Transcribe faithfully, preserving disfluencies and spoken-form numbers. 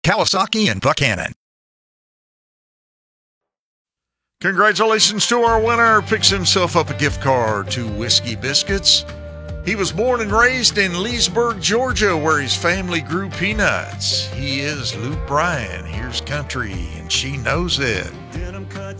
Kawasaki and Buchanan. Congratulations to our winner. Picks himself up a gift card to Whiskey Biscuits. He was born and raised in Leesburg, Georgia, where his family grew peanuts. He is Luke Bryan. Here's country, and she knows it. Denim cut